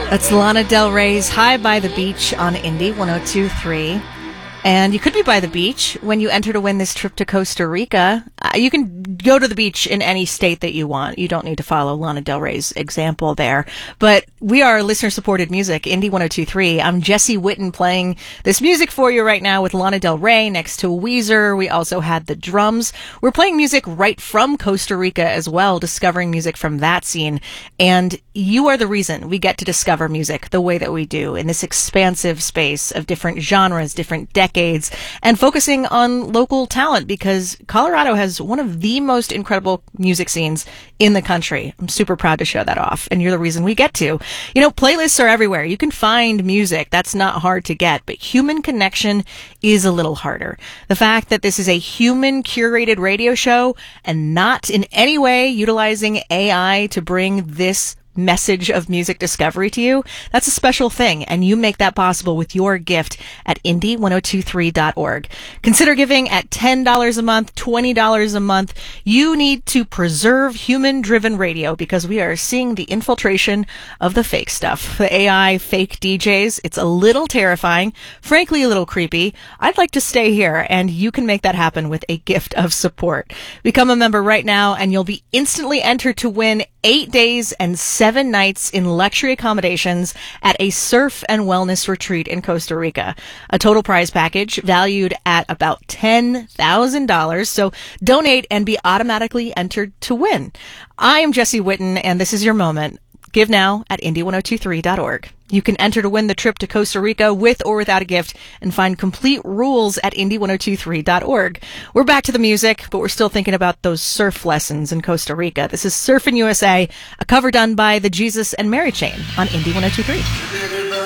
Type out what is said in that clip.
That's Lana Del Rey's High by the Beach on Indie 102.3. And you could be by the beach when you enter to win this trip to Costa Rica. You can go to the beach in any state that you want. You don't need to follow Lana Del Rey's example there. But we are listener-supported music, Indie 102.3. I'm Jesse Witten playing this music for you right now with Lana Del Rey next to Weezer. We also had the drums. We're playing music right from Costa Rica as well, discovering music from that scene. And you are the reason we get to discover music the way that we do in this expansive space of different genres, different decades, and focusing on local talent because Colorado has one of the most incredible music scenes in the country. I'm super proud to show that off, and you're the reason we get to. You know, playlists are everywhere. You can find music. That's not hard to get, but human connection is a little harder. The fact that this is a human curated radio show and not in any way utilizing AI to bring this message of music discovery to you, that's a special thing, and you make that possible with your gift at indie1023.org. Consider giving at $10 a month, $20 a month. You need to preserve human-driven radio because we are seeing the infiltration of the fake stuff, the AI fake DJs. It's a little terrifying, frankly a little creepy. I'd like to stay here, and you can make that happen with a gift of support. Become a member right now, and you'll be instantly entered to win 8 days and 7 nights in luxury accommodations at a surf and wellness retreat in Costa Rica. A total prize package valued at about $10,000. So donate and be automatically entered to win. I am Jesse Witten, and this is your moment. Give now at indie1023.org. You can enter to win the trip to Costa Rica with or without a gift and find complete rules at indie1023.org. We're back to the music, but we're still thinking about those surf lessons in Costa Rica. This is Surfin' USA, a cover done by the Jesus and Mary Chain on Indie 102.3.